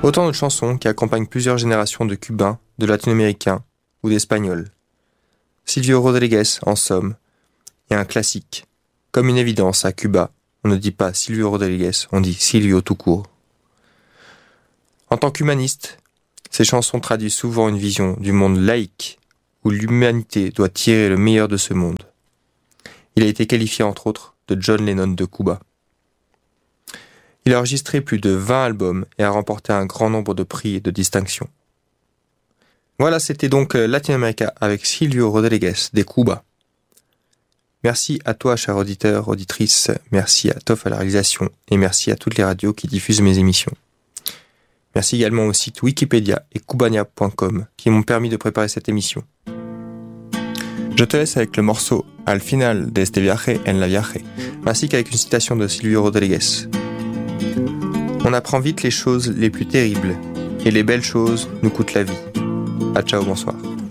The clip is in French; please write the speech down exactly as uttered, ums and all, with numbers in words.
Autant de chansons qui accompagnent plusieurs générations de Cubains, de Latino-Américains ou d'Espagnols. Silvio Rodríguez, en somme, est un classique. Comme une évidence à Cuba, on ne dit pas Silvio Rodríguez, on dit Silvio tout court. En tant qu'humaniste, ces chansons traduisent souvent une vision du monde laïque, où l'humanité doit tirer le meilleur de ce monde. Il a été qualifié entre autres de John Lennon de Cuba. Il a enregistré plus de vingt albums et a remporté un grand nombre de prix et de distinctions. Voilà, c'était donc Latino-América avec Silvio Rodríguez de Cuba. Merci à toi, cher auditeur, auditrice, merci à Toff à la réalisation et merci à toutes les radios qui diffusent mes émissions. Merci également au site Wikipédia et Cubania point com qui m'ont permis de préparer cette émission. Je te laisse avec le morceau Al final de este viaje en la viaje, ainsi qu'avec une citation de Silvio Rodríguez. On apprend vite les choses les plus terribles, et les belles choses nous coûtent la vie. À ciao, bonsoir.